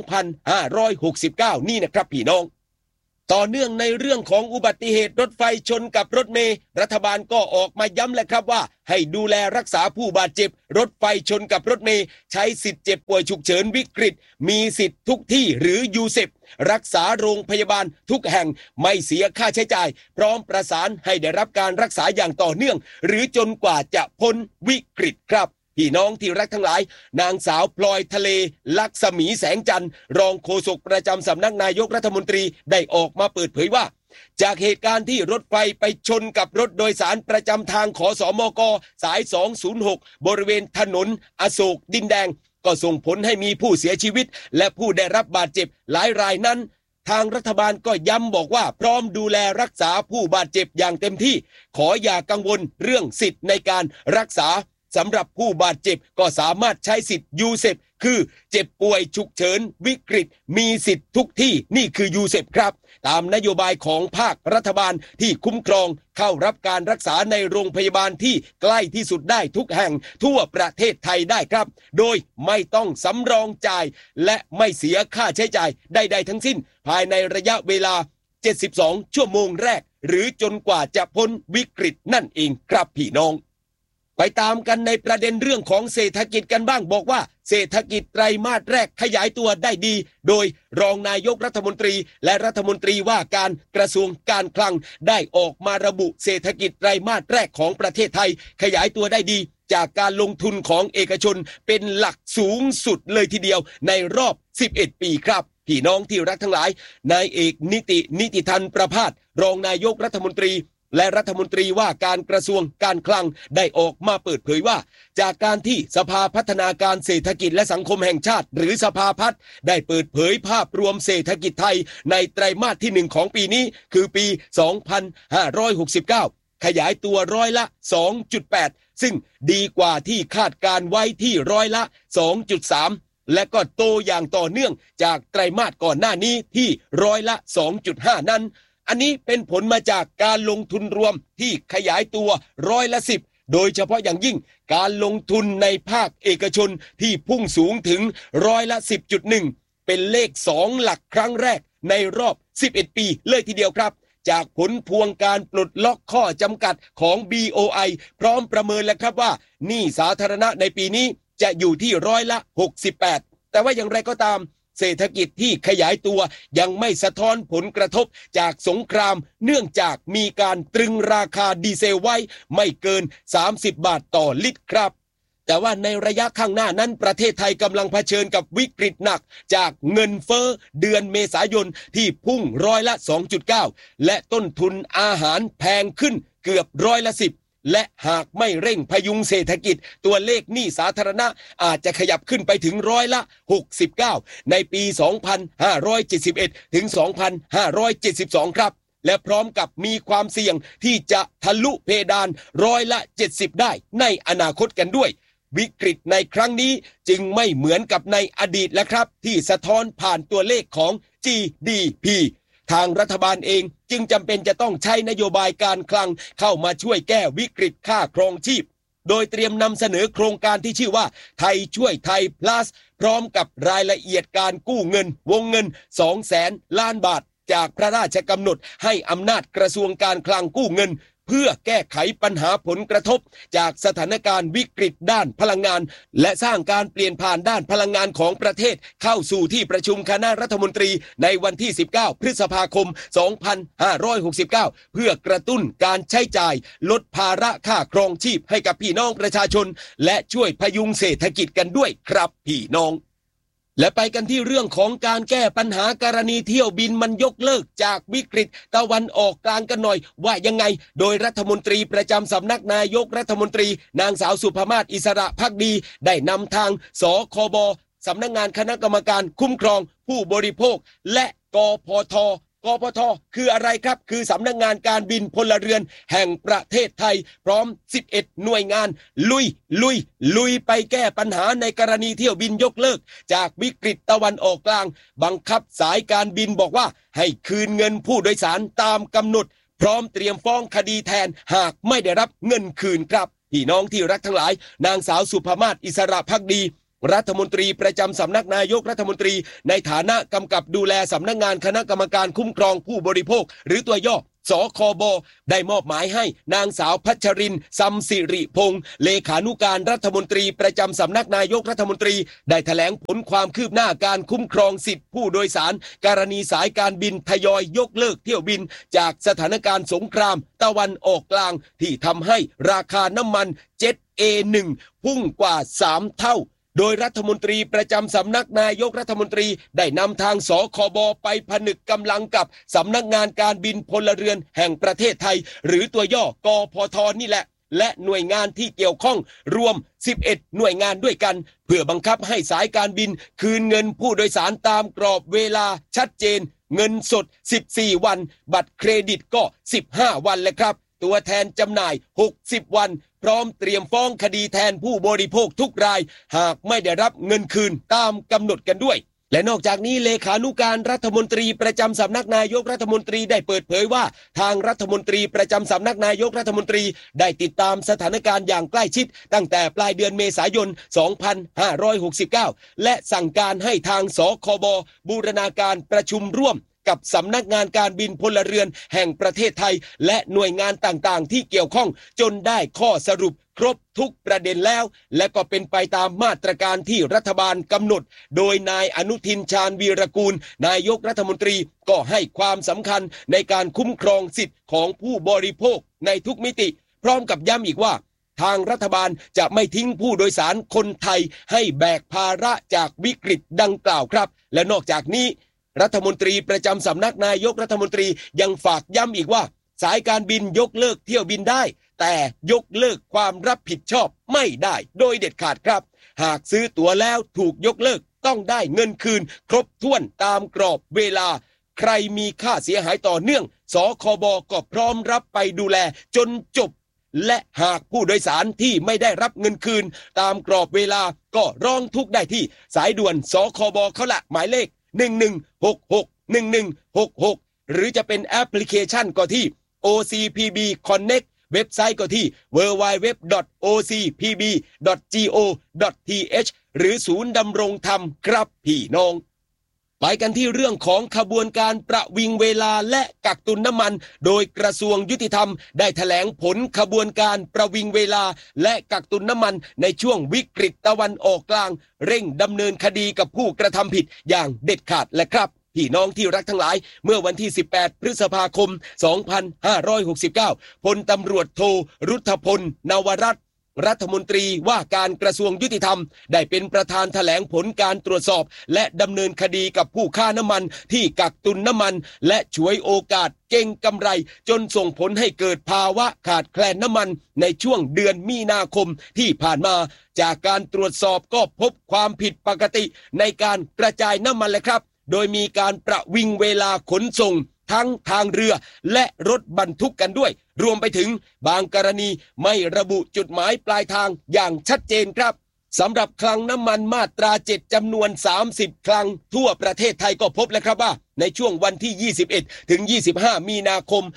2569นี่นะครับพี่น้องต่อเนื่องในเรื่องของอุบัติเหตุรถไฟชนกับรถเมล์รัฐบาลก็ออกมาย้ำแหละครับว่าให้ดูแลรักษาผู้บาดเจ็บรถไฟชนกับรถเมล์ใช้สิทธิ์เจ็บป่วยฉุกเฉินวิกฤตมีสิทธิ์ทุกที่หรือยูเซปรักษาโรงพยาบาลทุกแห่งไม่เสียค่าใช้จ่ายพร้อมประสานให้ได้รับการรักษาอย่างต่อเนื่องหรือจนกว่าจะพ้นวิกฤตครับพี่น้องที่รักทั้งหลายนางสาวพลอยทะเลลักษมีแสงจันทร์รองโฆษกประจำสำนักนายกรัฐมนตรีได้ออกมาเปิดเผยว่าจากเหตุการณ์ที่รถไฟไปชนกับรถโดยสารประจำทางขสมกสาย206บริเวณถนนอโศกดินแดงก็ส่งผลให้มีผู้เสียชีวิตและผู้ได้รับบาดเจ็บหลายรายนั้นทางรัฐบาลก็ย้ำบอกว่าพร้อมดูแลรักษาผู้บาดเจ็บอย่างเต็มที่ขออย่ากังวลเรื่องสิทธิ์ในการรักษาสำหรับผู้บาดเจ็บก็สามารถใช้สิทธิ์ยูเซปคือเจ็บป่วยฉุกเฉินวิกฤตมีสิทธิ์ทุกที่นี่คือยูเซปครับตามนโยบายของภาครัฐบาลที่คุ้มครองเข้ารับการรักษาในโรงพยาบาลที่ใกล้ที่สุดได้ทุกแห่งทั่วประเทศไทยได้ครับโดยไม่ต้องสำรองจ่ายและไม่เสียค่าใช้จ่ายใดๆทั้งสิ้นภายในระยะเวลา72ชั่วโมงแรกหรือจนกว่าจะพ้นวิกฤตนั่นเองครับพี่น้องไปตามกันในประเด็นเรื่องของเศรษฐกิจกันบ้างบอกว่าเศรษฐกิจไตรมาสแรกขยายตัวได้ดีโดยรองนายกรัฐมนตรีและรัฐมนตรีว่าการกระทรวงการคลังได้ออกมาระบุเศรษฐกิจไตรมาสแรกของประเทศไทยขยายตัวได้ดีจากการลงทุนของเอกชนเป็นหลักสูงสุดเลยทีเดียวในรอบ11ปีครับพี่น้องที่รักทั้งหลายนายเอกนิติธันประภาสรองนายกรัฐมนตรีและรัฐมนตรีว่าการกระทรวงการคลังได้ออกมาเปิดเผยว่าจากการที่สภาพัฒนาการเศรษฐกิจและสังคมแห่งชาติหรือสภาพัฒน์ได้เปิดเผยภาพรวมเศรษฐกิจไทยในไตรมาสที่1ของปีนี้คือปี2569ขยายตัวร้อยละ 2.8 ซึ่งดีกว่าที่คาดการไว้ที่ร้อยละ 2.3 และก็โตอย่างต่อเนื่องจากไตรมาสก่อนหน้านี้ที่ร้อยละ 2.5 นั้นอันนี้เป็นผลมาจากการลงทุนรวมที่ขยายตัวร้อยละ 10โดยเฉพาะอย่างยิ่งการลงทุนในภาคเอกชนที่พุ่งสูงถึงร้อยละ 10.1 เป็นเลข2หลักครั้งแรกในรอบ11ปีเลยทีเดียวครับจากผลพวงการปลดล็อกข้อจำกัดของ BOI พร้อมประเมินแล้วครับว่าหนี้สาธารณะในปีนี้จะอยู่ที่ร้อยละ 68แต่ว่าอย่างไรก็ตามเศรษฐกิจที่ขยายตัวยังไม่สะท้อนผลกระทบจากสงครามเนื่องจากมีการตรึงราคาดีเซลไว้ไม่เกิน30 บาทต่อลิตรครับแต่ว่าในระยะข้างหน้านั้นประเทศไทยกำลังเผชิญกับวิกฤตหนักจากเงินเฟ้อเดือนเมษายนที่พุ่งร้อยละ 2.9 และต้นทุนอาหารแพงขึ้นเกือบร้อยละ 10และหากไม่เร่งพยุงเศรษฐกิจตัวเลขหนี้สาธารณะอาจจะขยับขึ้นไปถึงร้อยละ 69 ในปี 2571 ถึง 2572 ครับและพร้อมกับมีความเสี่ยงที่จะทะลุเพดานร้อยละ 70 ได้ในอนาคตกันด้วยวิกฤตในครั้งนี้จึงไม่เหมือนกับในอดีตแล้วครับที่สะท้อนผ่านตัวเลขของ GDPทางรัฐบาลเองจึงจำเป็นจะต้องใช้นโยบายการคลังเข้ามาช่วยแก้วิกฤตค่าครองชีพโดยเตรียมนำเสนอโครงการที่ชื่อว่าไทยช่วยไทย plus พร้อมกับรายละเอียดการกู้เงินวงเงิน 200,000 ล้านบาทจากพระราชกำหนดให้อำนาจกระทรวงการคลังกู้เงินเพื่อแก้ไขปัญหาผลกระทบจากสถานการณ์วิกฤตด้านพลังงานและสร้างการเปลี่ยนผ่านด้านพลังงานของประเทศเข้าสู่ที่ประชุมคณะรัฐมนตรีในวันที่19พฤษภาคม2569เพื่อกระตุ้นการใช้จ่ายลดภาระค่าครองชีพให้กับพี่น้องประชาชนและช่วยพยุงเศรษฐกิจกันด้วยครับพี่น้องและไปกันที่เรื่องของการแก้ปัญหากรณีเที่ยวบินมันยกเลิกจากวิกฤตตะวันออกกลางกันหน่อยว่ายังไงโดยรัฐมนตรีประจำสำนักนายกรัฐมนตรีนางสาวสุภมาศอิสระภักดีได้นำทางสคบสำนักงานคณะกรรมการคุ้มครองผู้บริโภคและกพทกกพท.คืออะไรครับคือสำนักงานการบินพลเรือนแห่งประเทศไทยพร้อม11หน่วยงานลุยไปแก้ปัญหาในกรณีเที่ยวบินยกเลิกจากวิกฤตตะวันออกกลางบังคับสายการบินบอกว่าให้คืนเงินผู้โดยสารตามกำหนดพร้อมเตรียมฟ้องคดีแทนหากไม่ได้รับเงินคืนครับพี่น้องที่รักทั้งหลายนางสาวสุภมาศอิสระภักดีรัฐมนตรีประจำสำนักนายกรัฐมนตรีในฐานะกำกับดูแลสำนักงานคณะกรรมการคุ้มครองผู้บริโภคหรือตัวย่อสคบได้มอบหมายให้นางสาวพัชรินทร์ซัมสิริพงษ์เลขานุการรัฐมนตรีประจำสำนักนายกรัฐมนตรีได้แถลงผลความคืบหน้าการคุ้มครองสิทธิผู้โดยสารกรณีสายการบินทยอยยกเลิกเที่ยวบินจากสถานการณ์สงครามตะวันออกกลางที่ทำให้ราคาน้ำมันเจ็ต A1 พุ่งกว่า3 เท่าโดยรัฐมนตรีประจำสำนักนายกรัฐมนตรีได้นำทางสคบไปผนึกกำลังกับสำนักงานการบินพลเรือนแห่งประเทศไทยหรือตัวย่อกพท.นี่แหละและหน่วยงานที่เกี่ยวข้องรวม11หน่วยงานด้วยกันเพื่อบังคับให้สายการบินคืนเงินผู้โดยสารตามกรอบเวลาชัดเจนเงินสด14วันบัตรเครดิตก็15วันเลยครับตัวแทนจำหน่าย60วันพร้อมเตรียมฟ้องคดีแทนผู้บริโภคทุกรายหากไม่ได้รับเงินคืนตามกำหนดกันด้วยและนอกจากนี้เลขานุการรัฐมนตรีประจำสำนักนายกรัฐมนตรีได้เปิดเผยว่าทางรัฐมนตรีประจำสำนักนายกรัฐมนตรีได้ติดตามสถานการณ์อย่างใกล้ชิดตั้งแต่ปลายเดือนเมษายน 2569 และสั่งการให้ทางสคบบูรณาการประชุมร่วมกับสำนักงานการบินพลเรือนแห่งประเทศไทยและหน่วยงานต่างๆที่เกี่ยวข้องจนได้ข้อสรุปครบทุกประเด็นแล้วและก็เป็นไปตามมาตรการที่รัฐบาลกำหนดโดยนายอนุทินชาญวีรกูลนายกรัฐมนตรีก็ให้ความสำคัญในการคุ้มครองสิทธิของผู้บริโภคในทุกมิติพร้อมกับย้ำอีกว่าทางรัฐบาลจะไม่ทิ้งผู้โดยสารคนไทยให้แบกภาระจากวิกฤตดังกล่าวครับและนอกจากนี้รัฐมนตรีประจำสำนักนายกรัฐมนตรียังฝากย้ำอีกว่าสายการบินยกเลิกเที่ยวบินได้แต่ยกเลิกความรับผิดชอบไม่ได้โดยเด็ดขาดครับหากซื้อตั๋วแล้วถูกยกเลิกต้องได้เงินคืนครบถ้วนตามกรอบเวลาใครมีค่าเสียหายต่อเนื่องสคบก็พร้อมรับไปดูแลจนจบและหากผู้โดยสารที่ไม่ได้รับเงินคืนตามกรอบเวลาก็ร้องทุกข์ได้ที่สายด่วนสคบเขาละหมายเลข1166 หรือจะเป็นแอปพลิเคชันก็ที่ OCPB Connect เว็บไซต์ก็ที่ www.ocpb.go.th หรือศูนย์ดำรงธรรมครับพี่น้องไปกันที่เรื่องของขบวนการประวิงเวลาและกักตุนน้ำมันโดยกระทรวงยุติธรรมได้แถลงผลขบวนการประวิงเวลาและกักตุนน้ำมันในช่วงวิกฤตตะวันออกกลางเร่งดำเนินคดีกับผู้กระทำผิดอย่างเด็ดขาดและครับพี่น้องที่รักทั้งหลายเมื่อวันที่18พฤษภาคม2569พลตำรวจโทรุทธพลนวรัตน์รัฐมนตรีว่าการกระทรวงยุติธรรมได้เป็นประธานแถลงผลการตรวจสอบและดำเนินคดีกับผู้ค้าน้ำมันที่กักตุนน้ำมันและฉวยโอกาสเก็งกำไรจนส่งผลให้เกิดภาวะขาดแคลนน้ำมันในช่วงเดือนมีนาคมที่ผ่านมาจากการตรวจสอบก็พบความผิดปกติในการกระจายน้ำมันเลยครับโดยมีการประวิงเวลาขนส่งทั้งทางเรือและรถบรรทุกกันด้วยรวมไปถึงบางกรณีไม่ระบุจุดหมายปลายทางอย่างชัดเจนครับสำหรับคลังน้ำมันมาตรา7จำนวน30คลังทั่วประเทศไทยก็พบแล้วครับว่าในช่วงวันที่21ถึง25มีนาคม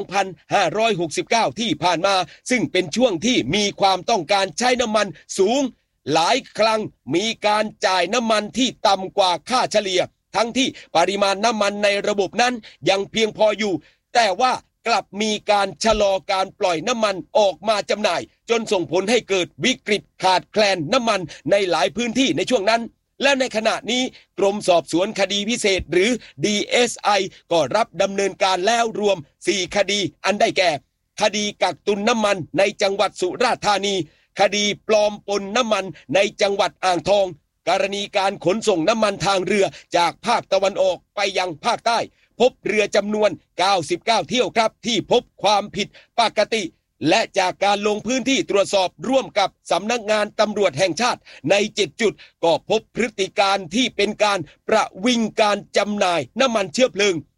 2569ที่ผ่านมาซึ่งเป็นช่วงที่มีความต้องการใช้น้ำมันสูงหลายครั้งมีการจ่ายน้ำมันที่ต่ำกว่าค่าเฉลี่ยทั้งที่ปริมาณน้ำมันในระบบนั้นยังเพียงพออยู่แต่ว่ากลับมีการชะลอการปล่อยน้ำมันออกมาจำหน่ายจนส่งผลให้เกิดวิกฤตขาดแคลนน้ำมันในหลายพื้นที่ในช่วงนั้นและในขณะนี้กรมสอบสวนคดีพิเศษหรือ DSI ก็รับดำเนินการแล้วรวม4คดีอันได้แก่คดีกักตุนน้ำมันในจังหวัดสุราษฎร์ธานีคดีปลอมปนน้ำมันในจังหวัดอ่างทองกรณีการขนส่งน้ำมันทางเรือจากภาคตะวันออกไปยังภาคใต้พบเรือจำนวน99เที่ยวครับที่พบความผิดปกติและจากการลงพื้นที่ตรวจสอบร่วมกับสำนักงานตำรวจแห่งชาติใน7จุดก็พบพฤติการที่เป็นการประวิงการจำหน่ายน้ำมันเชื้อเพลิง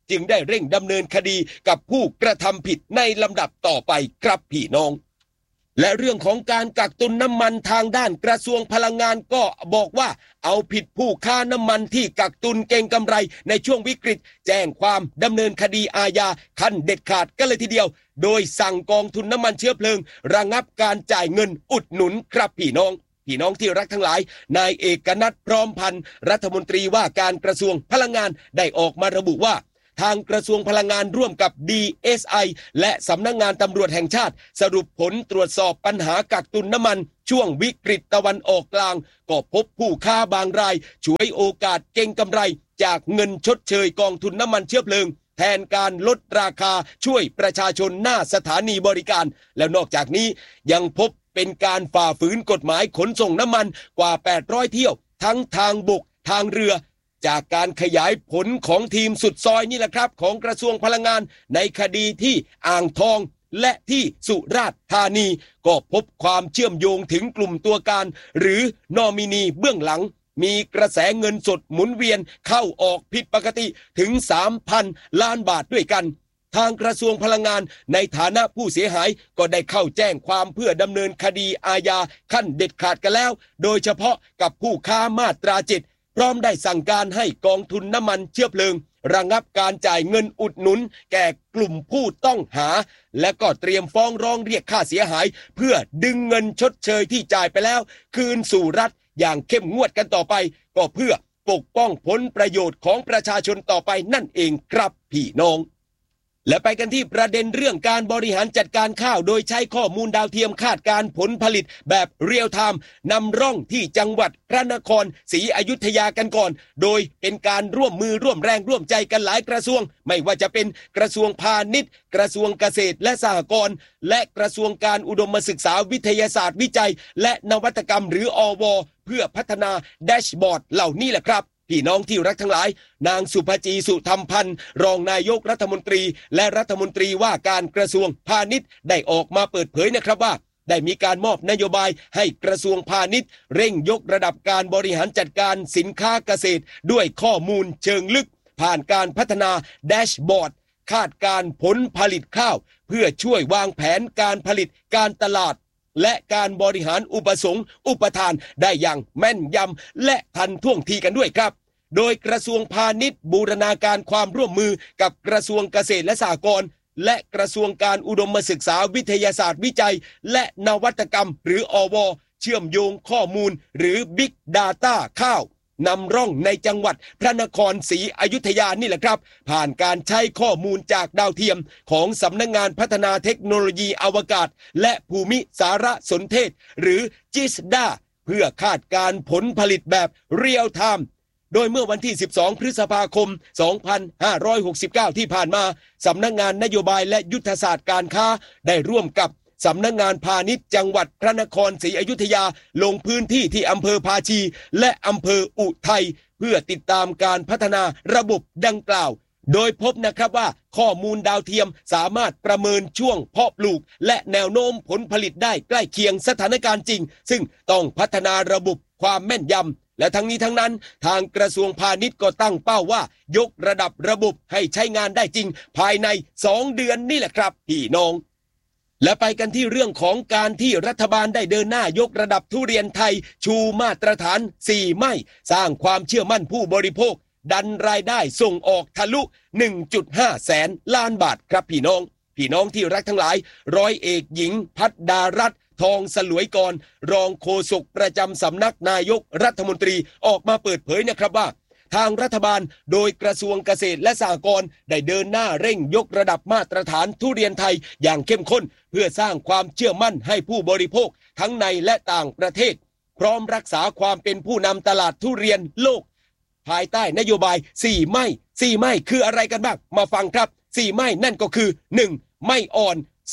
จึงได้เร่งดำเนินคดีกับผู้กระทำผิดในลำดับต่อไปครับพี่น้องและเรื่องของการกักตุนน้ำมันทางด้านกระทรวงพลังงานก็บอกว่าเอาผิดผู้ค้าน้ำมันที่กักตุนเก็งกำไรในช่วงวิกฤตแจ้งความดำเนินคดีอาญาขั้นเด็ดขาดกันเลยทีเดียวโดยสั่งกองทุนน้ำมันเชื้อเพลิงระงับการจ่ายเงินอุดหนุนครับพี่น้องที่รักทั้งหลายนายเอกนัทพร้อมพันธ์รัฐมนตรีว่าการกระทรวงพลังงานได้ออกมาระบุว่าทางกระทรวงพลังงานร่วมกับ DSI และสำนักงานตำรวจแห่งชาติสรุปผลตรวจสอบปัญหากักตุนน้ำมันช่วงวิกฤตตะวันออกกลางก็พบผู้ค้าบางรายฉวยโอกาสเก็งกำไรจากเงินชดเชยกองทุนน้ำมันเชื้อเพลิงแทนการลดราคาช่วยประชาชนหน้าสถานีบริการแล้วนอกจากนี้ยังพบเป็นการฝ่าฝืนกฎหมายขนส่งน้ำมันกว่า800เที่ยวทั้งทางบกทางเรือจากการขยายผลของทีมสุดซอยนี่แหละครับของกระทรวงพลังงานในคดีที่อ่างทองและที่สุราษฎร์ธานีก็พบความเชื่อมโยงถึงกลุ่มตัวการหรือนอมินีเบื้องหลังมีกระแสเงินสดหมุนเวียนเข้าออกผิดปกติถึง 3,000 ล้านบาทด้วยกันทางกระทรวงพลังงานในฐานะผู้เสียหายก็ได้เข้าแจ้งความเพื่อดำเนินคดีอาญาขั้นเด็ดขาดกันแล้วโดยเฉพาะกับผู้ค้ามาตรา7พร้อมได้สั่งการให้กองทุนน้ำมันเชื้อเพลิงระงับการจ่ายเงินอุดหนุนแก่กลุ่มผู้ต้องหาและก็เตรียมฟ้องร้องเรียกค่าเสียหายเพื่อดึงเงินชดเชยที่จ่ายไปแล้วคืนสู่รัฐอย่างเข้มงวดกันต่อไปก็เพื่อปกป้องผลประโยชน์ของประชาชนต่อไปนั่นเองครับพี่น้องและไปกันที่ประเด็นเรื่องการบริหารจัดการข้าวโดยใช้ข้อมูลดาวเทียมคาดการผลผลิตแบบเรียลไทม์นำร่องที่จังหวัดพระนครศรีอยุธยากันก่อนโดยเป็นการร่วมมือร่วมแรงร่วมใจกันหลายกระทรวงไม่ว่าจะเป็นกระทรวงพาณิชย์กระทรวงเกษตรและสหกรณ์และกระทรวงการอุดมศึกษาวิทยาศาสตร์วิจัยและนวัตกรรมหรืออว.เพื่อพัฒนาแดชบอร์ดเหล่านี้แหละครับพี่น้องที่รักทั้งหลายนางสุภจีสุธรรมพันธ์รองนายกรัฐมนตรีและรัฐมนตรีว่าการกระทรวงพาณิชย์ได้ออกมาเปิดเผยนะครับว่าได้มีการมอบนโยบายให้กระทรวงพาณิชย์เร่งยกระดับการบริหารจัดการสินค้าเกษตรด้วยข้อมูลเชิงลึกผ่านการพัฒนาแดชบอร์ดคาดการผลผลิตข้าวเพื่อช่วยวางแผนการผลิตการตลาดและการบริหารอุปสงค์อุปทานได้อย่างแม่นยำและทันท่วงทีกันด้วยครับโดยกระทรวงพาณิชย์บูรณาการความร่วมมือกับกระทรวงเกษตรและสหกรณ์และกระทรวงการอุดมศึกษาวิทยาศาสตร์วิจัยและนวัตกรรมหรืออว.เชื่อมโยงข้อมูลหรือ Big Data ข้าวนำร่องในจังหวัดพระนครศรีอยุธยานี่แหละครับผ่านการใช้ข้อมูลจากดาวเทียมของสำนักงานพัฒนาเทคโนโลยีอวกาศและภูมิสารสนเทศหรือ GISDA เพื่อคาดการผลผลิตแบบเรียลไทม์โดยเมื่อวันที่12พฤษภาคม2569ที่ผ่านมาสำนักงานนโยบายและยุทธศาสตร์การค้าได้ร่วมกับสำนักงานพาณิชย์จังหวัดพระนครศรีอยุธยาลงพื้นที่ที่อำเภอภาชีและอำเภออุทัยเพื่อติดตามการพัฒนาระบบดังกล่าวโดยพบนะครับว่าข้อมูลดาวเทียมสามารถประเมินช่วงเพาะปลูกและแนวโน้มผลผลิตได้ใกล้เคียงสถานการณ์จริงซึ่งต้องพัฒนาระบบความแม่นยำและทั้งนี้ทั้งนั้นทางกระทรวงพาณิชย์ก็ตั้งเป้าว่ายกระดับระบบให้ใช้งานได้จริงภายใน2เดือนนี่แหละครับพี่น้องและไปกันที่เรื่องของการที่รัฐบาลได้เดินหน้ายกระดับทุเรียนไทยชูมาตรฐาน4ไม่สร้างความเชื่อมั่นผู้บริโภคดันรายได้ส่งออกทะลุ 1.5 แสนล้านบาทครับพี่น้องที่รักทั้งหลายร้อยเอกหญิงพัฒดารัตน์ทองสลวยกรรองโฆษกประจำสำนักนายกรัฐมนตรีออกมาเปิดเผยนะครับว่าทางรัฐบาลโดยกระทรวงเกษตรและสหกรณ์ได้เดินหน้าเร่งยกระดับมาตรฐานทุเรียนไทยอย่างเข้มข้นเพื่อสร้างความเชื่อมั่นให้ผู้บริโภคทั้งในและต่างประเทศพร้อมรักษาความเป็นผู้นำตลาดทุเรียนโลกภายใต้นโยบาย4ไม่คืออะไรกันบ้างมาฟังครับ4ไม่นั่นก็คือ1ไม่อ่อน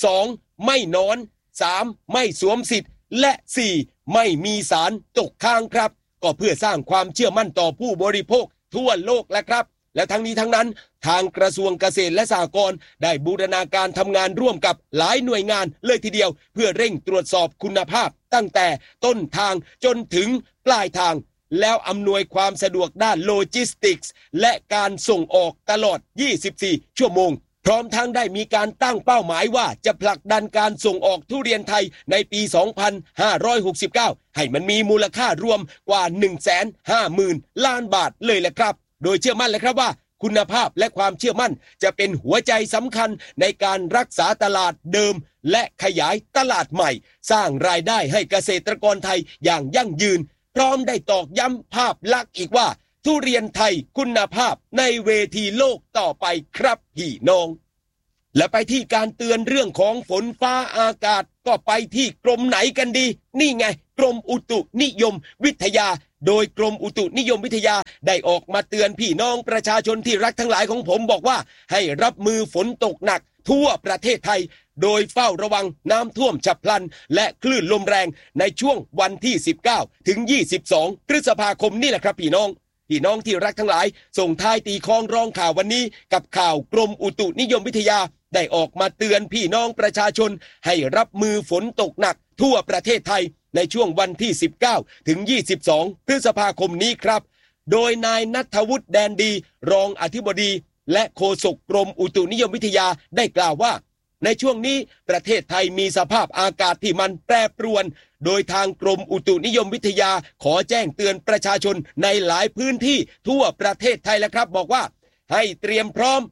2ไม่นอน3ไม่สวมสิทธิ์และ4ไม่มีสารตกค้างครับก็เพื่อสร้างความเชื่อมั่นต่อผู้บริโภคทั่วโลกและครับและทั้งนี้ทั้งนั้นทางกระทรวงเกษตรและสหกรณ์ได้บูรณาการทำงานร่วมกับหลายหน่วยงานเลยทีเดียวเพื่อเร่งตรวจสอบคุณภาพตั้งแต่ต้นทางจนถึงปลายทางแล้วอำนวยความสะดวกด้านโลจิสติกส์และการส่งออกตลอด 24 ชั่วโมงพร้อมทั้งได้มีการตั้งเป้าหมายว่าจะผลักดันการส่งออกทุเรียนไทยในปี 2569 ให้มันมีมูลค่ารวมกว่า 150,000 ล้านบาทเลยแหละครับโดยเชื่อมั่นเลยครับว่าคุณภาพและความเชื่อมั่นจะเป็นหัวใจสำคัญในการรักษาตลาดเดิมและขยายตลาดใหม่สร้างรายได้ให้เกษตรกรไทยอย่างยั่งยืนพร้อมได้ตอกย้ำภาพลักษณ์อีกว่าทุเรียนไทยคุณภาพในเวทีโลกต่อไปครับพี่น้องและไปที่การเตือนเรื่องของฝนฟ้าอากาศก็ไปที่กรมไหนกันดีนี่ไงกรมอุตุนิยมวิทยาโดยกรมอุตุนิยมวิทยาได้ออกมาเตือนพี่น้องประชาชนที่รักทั้งหลายของผมบอกว่าให้รับมือฝนตกหนักทั่วประเทศไทยโดยเฝ้าระวังน้ำท่วมฉับพลันและคลื่นลมแรงในช่วงวันที่19ถึง22พฤษภาคมนี่แหละครับพี่น้องที่รักทั้งหลายส่งท้ายตีคล้องร้องข่าววันนี้กับข่าวกรมอุตุนิยมวิทยาได้ออกมาเตือนพี่น้องประชาชนให้รับมือฝนตกหนักทั่วประเทศไทยในช่วงวันที่19ถึง22พฤษภาคมนี้ครับโดยนายณัฐวุฒิแดนดีรองอธิบดีและโฆษกกรมอุตุนิยมวิทยาได้กล่าวว่าในช่วงนี้ประเทศไทยมีสภาพอากาศที่มันแปรปรวนโดยทางกรมอุตุนิยมวิทยาขอแจ้งเตือนประชาชนในหลายพื้นที่ทั่วประเทศไทยแล้วครับบอกว่าให้เตรียมพร้อม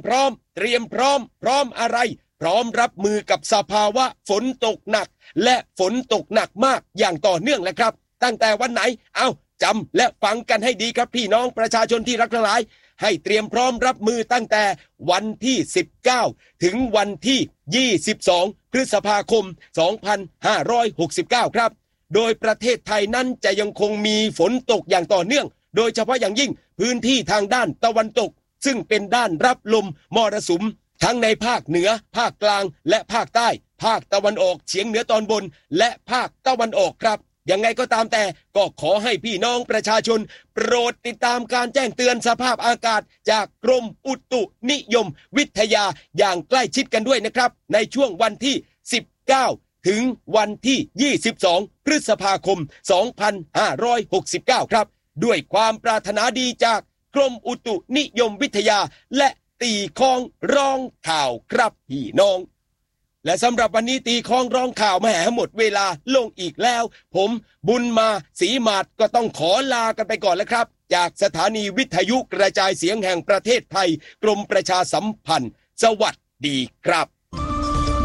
อะไรพร้อมรับมือกับสภาวะฝนตกหนักและฝนตกหนักมากอย่างต่อเนื่องแหละครับตั้งแต่วันไหนจำและฟังกันให้ดีครับพี่น้องประชาชนที่รักทั้งหลายให้เตรียมพร้อมรับมือตั้งแต่วันที่19ถึงวันที่22พฤษภาคม2569ครับโดยประเทศไทยนั้นจะยังคงมีฝนตกอย่างต่อเนื่องโดยเฉพาะอย่างยิ่งพื้นที่ทางด้านตะวันตกซึ่งเป็นด้านรับลมมรสุมทั้งในภาคเหนือภาคกลางและภาคใต้ภาคตะวันออกเฉียงเหนือตอนบนและภาคตะวันออกครับยังไงก็ตามแต่ก็ขอให้พี่น้องประชาชนโปรดติดตามการแจ้งเตือนสภาพอากาศจากกรมอุตุนิยมวิทยาอย่างใกล้ชิดกันด้วยนะครับในช่วงวันที่19ถึงวันที่22พฤษภาคม2569ครับด้วยความปรารถนาดีจากกรมอุตุนิยมวิทยาและตีคล้องร้องข่าวครับพี่น้องและสำหรับวันนี้ตีคล้องร้องข่าวมาหมดเวลาลงอีกแล้วผมบุญมาศรีมาศก็ต้องขอลากันไปก่อนแล้วครับจากสถานีวิทยุกระจายเสียงแห่งประเทศไทยกรมประชาสัมพันธ์สวัสดีครับ